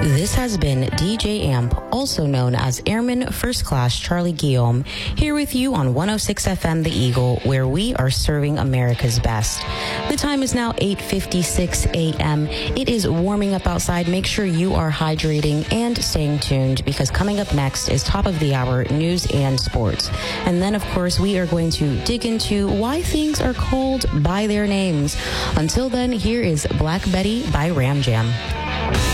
This has been DJ Amp, also known as Airman First Class Charlie Guillaume, here with you on 106 FM The Eagle, where we are serving America's best. The time is now 8:56 a.m. It is warming up outside. Make sure you are hydrating and staying tuned, because coming up next is top of the hour news and sports. And then, of course, we are going to dig into why things are called by their names. Until then, here is Black Betty by Ram Jam.